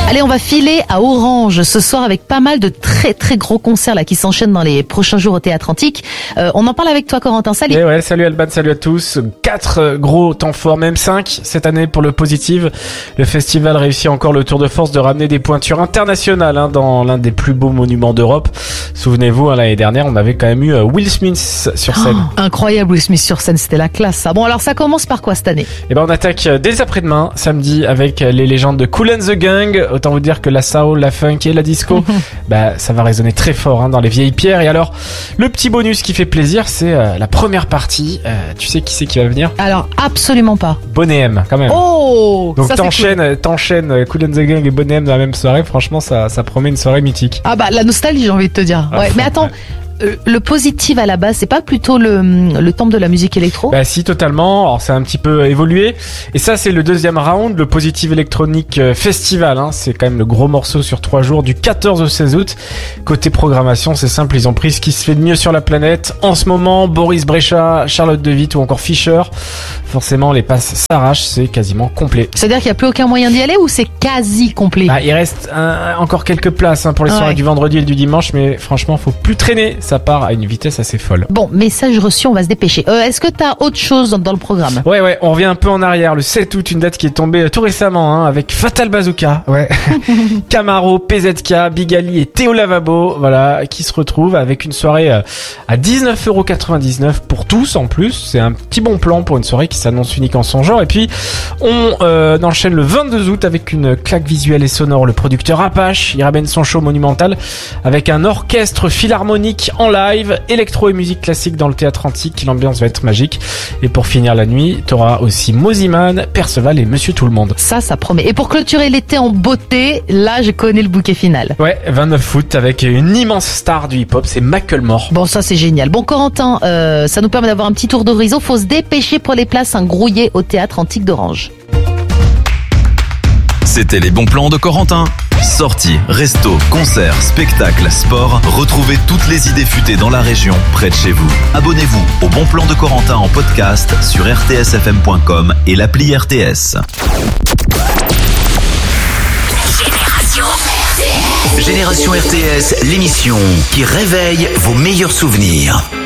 Allez, on va filer à Orange ce soir avec pas mal de très très gros concerts là qui s'enchaînent dans les prochains jours au Théâtre Antique. On en parle avec toi, Corentin. Salut. Et ouais, salut Alban, salut à tous. 4 gros temps forts, même 5 cette année pour le Positive. Le festival réussit encore le tour de force de ramener des pointures internationales dans l'un des plus beaux monuments d'Europe. Souvenez-vous, l'année dernière, on avait quand même eu Will Smith sur scène. Incroyable, Will Smith sur scène, c'était la classe ça. Bon, alors ça commence par quoi cette année? Et ben on attaque dès après-demain, samedi, avec les légendes de Kool and the Gang. Autant vous dire que la soul, la funk et la disco, ça va résonner très fort dans les vieilles pierres. Et alors, le petit bonus qui fait plaisir, c'est la première partie. Tu sais qui c'est qui va venir? Alors, absolument pas. Bonnet M, quand même. Oh! Donc ça, t'enchaînes Kool and the Gang et Bonnet M dans la même soirée. Franchement, ça promet une soirée mythique. Ah bah, la nostalgie, j'ai envie de te dire. Ouais, mais attends... Le Positive à la base, c'est pas plutôt le temple de la musique électro? Bah si, totalement. Alors c'est un petit peu évolué. Et ça, c'est le deuxième round, le Positive Electronic Festival. C'est quand même le gros morceau sur 3 jours, du 14 au 16 août. Côté programmation, c'est simple, ils ont pris ce qui se fait de mieux sur la planète. En ce moment, Boris Brejcha, Charlotte de Witt ou encore Fischer. Forcément, les passes s'arrachent, c'est quasiment complet. C'est-à-dire qu'il n'y a plus aucun moyen d'y aller ou c'est quasi complet? Il reste encore quelques places pour les soirées du vendredi et du dimanche, mais franchement, faut plus traîner. Ça part à une vitesse assez folle. Bon, message reçu, on va se dépêcher. Est-ce que t'as autre chose dans le programme? Ouais, on revient un peu en arrière. Le 7 août, une date qui est tombée tout récemment, avec Fatal Bazooka, Camaro, PZK, Big Ali et Théo Lavabo, qui se retrouvent avec une soirée à 19,99€ pour tous en plus. C'est un petit bon plan pour une soirée qui s'annonce unique en son genre. Et puis, on enchaîne le 22 août avec une claque visuelle et sonore. Le producteur Apache, il ramène son show monumental avec un orchestre philharmonique en live, électro et musique classique dans le Théâtre Antique. L'ambiance va être magique. Et pour finir la nuit, t'auras aussi Moziman, Perceval et Monsieur Tout-le-Monde. Ça promet. Et pour clôturer l'été en beauté, là, je connais le bouquet final. Ouais, 29 août avec une immense star du hip-hop, c'est Macklemore. Bon, ça c'est génial. Bon, Corentin, ça nous permet d'avoir un petit tour d'horizon. Faut se dépêcher pour les places, un grouillé au Théâtre Antique d'Orange. C'était les bons plans de Corentin. Sorties, restos, concerts, spectacles, sport. Retrouvez toutes les idées futées dans la région, près de chez vous. Abonnez-vous au Bon Plan de Corentin en podcast sur rtsfm.com et l'appli RTS. Génération RTS, l'émission qui réveille vos meilleurs souvenirs.